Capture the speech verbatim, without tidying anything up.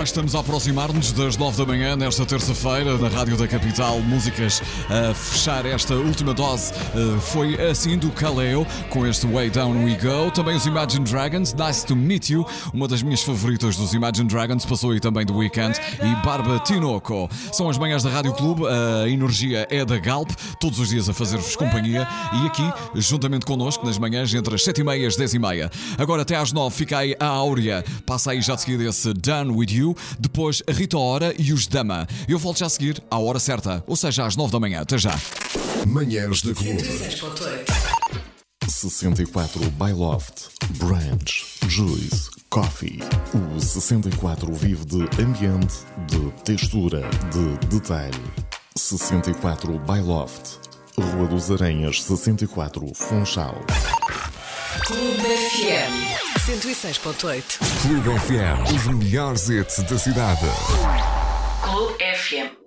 estamos a aproximar-nos das nove da manhã nesta terça-feira na Rádio da Capital. Músicas a fechar esta última dose foi assim do Kaleo com este Way Down We Go. Também os Imagine Dragons, Nice to Meet You, uma das minhas favoritas dos Imagine Dragons, passou aí também do Weekend, e Barba Tinoco. São as manhãs da Rádio Clube, a energia é da Galp, todos os dias a fazer-vos companhia e aqui, juntamente connosco, nas manhãs entre as sete e meia e as dez e meia. Agora até às nove fica aí a Áurea, passa aí já de seguida esse Done With You, depois a Rita Ora e os Dama. Eu volto já a seguir à hora certa, ou seja, às nove da manhã. Até já. Manhãs da Clube. sessenta e quatro by Loft, Branch, Juice, Coffee. O sessenta e quatro vive de ambiente, de textura, de detalhe. sessenta e quatro by Loft, Rua dos Aranhas, sessenta e quatro, Funchal. Clube F M cento e seis ponto oito. Clube F M, os melhores hits da cidade. Clube F M.